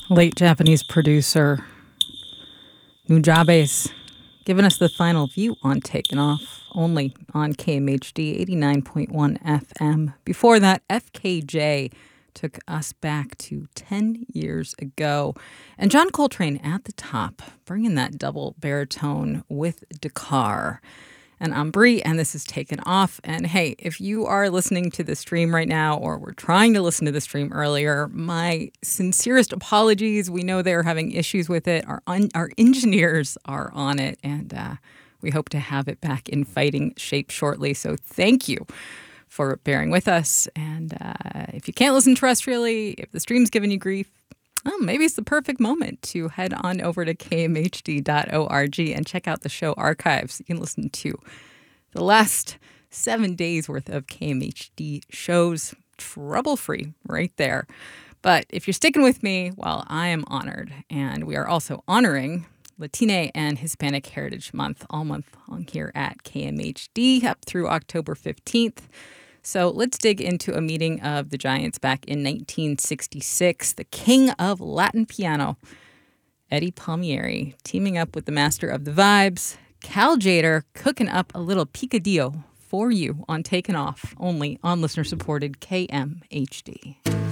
Late Japanese producer Nujabes giving us the final view on Taken Off, only on KMHD 89.1 FM. Before that, FKJ took us back to 10 years ago. And John Coltrane at the top, bringing that double baritone with Dakar. And I'm Bree, and this is Taken Off. And hey, if you are listening to the stream right now, or were trying to listen to the stream earlier, my sincerest apologies. We know they're having issues with it. Our engineers are on it, and we hope to have it back in fighting shape shortly. So thank you for bearing with us. And if you can't listen terrestrially, if the stream's giving you grief, well, maybe it's the perfect moment to head on over to kmhd.org and check out the show archives. You can listen to the last 7 days worth of KMHD shows trouble-free right there. But if you're sticking with me, well, I am honored. And we are also honoring Latine and Hispanic Heritage Month all month long here at KMHD up through October 15th. So let's dig into a meeting of the Giants back in 1966. The king of Latin piano, Eddie Palmieri, teaming up with the master of the vibes, Cal Tjader, cooking up a little picadillo for you on Taken Off, only on listener-supported KMHD.